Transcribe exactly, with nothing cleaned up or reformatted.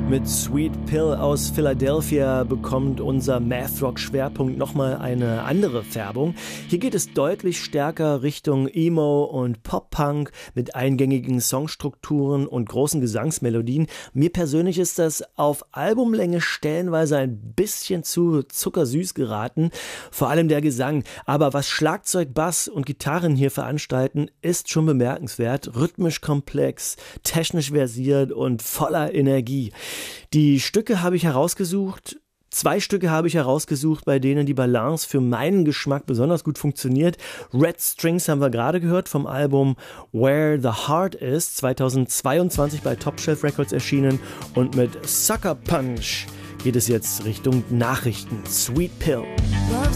Mit Sweet Pill aus Philadelphia bekommt unser Math-Rock-Schwerpunkt nochmal eine andere Färbung. Hier geht es deutlich stärker Richtung Emo und Pop-Punk mit eingängigen Songstrukturen und großen Gesangsmelodien. Mir persönlich ist das auf Albumlänge stellenweise ein bisschen zu zuckersüß geraten, vor allem der Gesang. Aber was Schlagzeug, Bass und Gitarren hier veranstalten, ist schon bemerkenswert. Rhythmisch komplex, technisch versiert und voller Energie. Die Stücke habe ich herausgesucht, zwei Stücke habe ich herausgesucht, bei denen die Balance für meinen Geschmack besonders gut funktioniert. Red Strings haben wir gerade gehört vom Album Where the Heart Is, zweitausendzweiundzwanzig bei Top Shelf Records erschienen, und mit Sucker Punch geht es jetzt Richtung Nachrichten. Sweet Pill. Love